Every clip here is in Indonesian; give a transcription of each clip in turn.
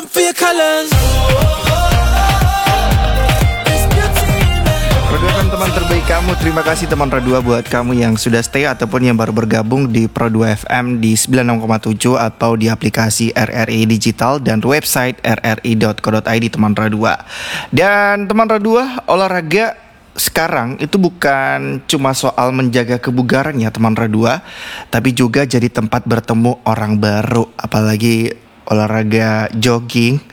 them for your colors. Radua FM teman terbaik kamu. Terima kasih teman Radua buat kamu yang sudah stay ataupun yang baru bergabung di Pro2 FM di 96,7 atau di aplikasi RRI Digital dan website rri.co.id teman Radua. Dan teman Radua, olahraga sekarang itu bukan cuma soal menjaga kebugaran ya teman Radua, tapi juga jadi tempat bertemu orang baru, apalagi olahraga jogging.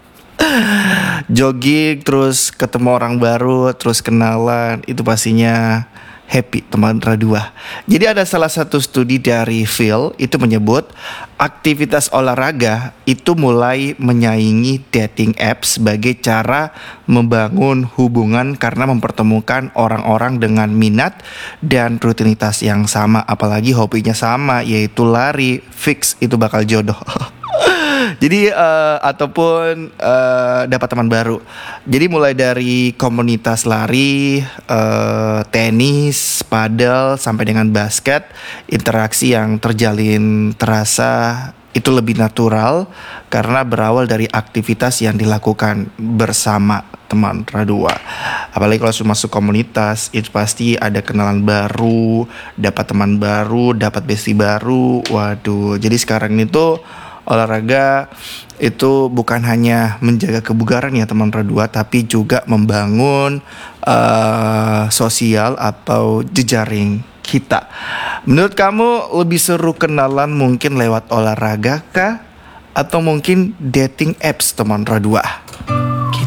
Jogging terus ketemu orang baru, terus kenalan, itu pastinya happy teman Radua. Jadi ada salah satu studi dari Phil itu menyebut aktivitas olahraga itu mulai menyaingi dating apps sebagai cara membangun hubungan karena mempertemukan orang-orang dengan minat dan rutinitas yang sama, apalagi hobinya sama, yaitu lari. Fix itu bakal jodoh. Jadi ataupun dapat teman baru. Jadi mulai dari komunitas lari, tenis, padel sampai dengan basket, interaksi yang terjalin terasa itu lebih natural karena berawal dari aktivitas yang dilakukan bersama teman Radua. Apalagi kalau sudah masuk komunitas, itu pasti ada kenalan baru, dapat teman baru, dapat bestie baru. Waduh, jadi sekarang ini tuh olahraga itu bukan hanya menjaga kebugaran ya teman Radua, tapi juga membangun sosial atau jejaring kita. Menurut kamu lebih seru kenalan mungkin lewat olahraga kah? Atau mungkin dating apps teman Radua?